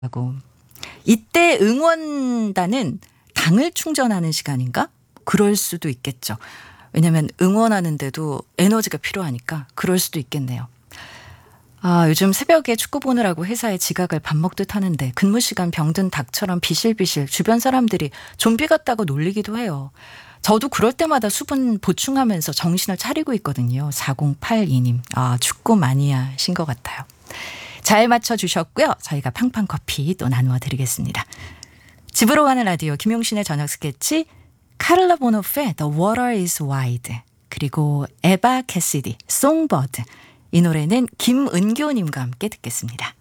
하고 이때 응원단은 당을 충전하는 시간인가? 그럴 수도 있겠죠. 왜냐하면 응원하는데도 에너지가 필요하니까 그럴 수도 있겠네요. 요즘 새벽에 축구 보느라고 회사에 지각을 밥 먹듯 하는데 근무 시간 병든 닭처럼 비실비실 주변 사람들이 좀비 같다고 놀리기도 해요. 저도 그럴 때마다 수분 보충하면서 정신을 차리고 있거든요. 4082님. 축구 마니아신 것 같아요. 잘 맞춰주셨고요. 저희가 팡팡 커피 또 나누어 드리겠습니다. 집으로 가는 라디오 김용신의 저녁 스케치 카를라 보노페 The Water is Wide 그리고 에바 캐시디 Songbird 이 노래는 김은교님과 함께 듣겠습니다.